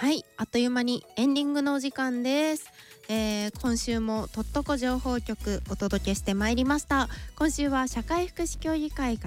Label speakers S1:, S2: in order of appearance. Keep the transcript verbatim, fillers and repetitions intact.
S1: はい、あっという間にエンディングのお時間です。えー、今週もとっとこ情報局お届けしてまいりました。今週は社会福祉協議会